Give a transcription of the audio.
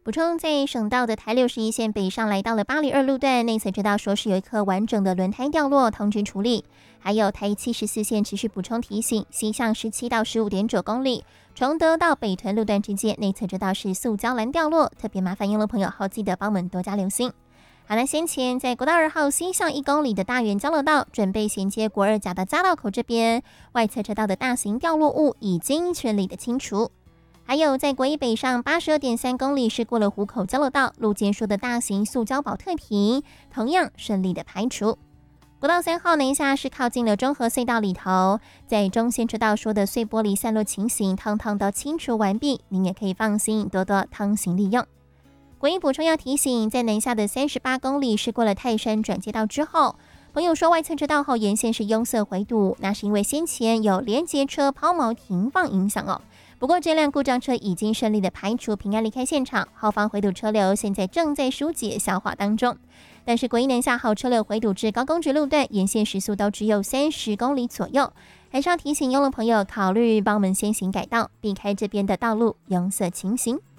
补充，在省道的台61线北上来到了802路段，内侧车道说是有一颗完整的轮胎掉落，通知处理。还有台74线持续补充提醒，西向17到15.9公里，崇德到北屯路段之间内侧车道是塑胶栏掉落，特别麻烦用路朋友后记得帮我们多加留心。好，那先前在国道2号西向1公里的大园交流道，准备衔接国二甲的匝道口这边，外侧车道的大型掉落物已经顺利的清除。还有在国一北上82.3公里是过了湖口交流道，路肩树的大型塑胶保特瓶同样顺利的排除。国道3号南下是靠近了中和隧道里头，在中线车道说的碎玻璃散落情形通通都清除完毕，您也可以放心多多通行利用。国一补充要提醒，在南下的38公里是过了泰山转接道之后，朋友说外侧车道后沿线是拥塞回堵，那是因为先前有连接车抛锚停放影响哦。不过这辆故障车已经顺利的排除，平安离开现场，后方回堵车流现在正在疏解消化当中。但是国一南下后车流回堵至高公局路段，沿线时速都只有30公里左右，还是要提醒用路朋友考虑帮我们先行改道，避开这边的道路拥塞情形。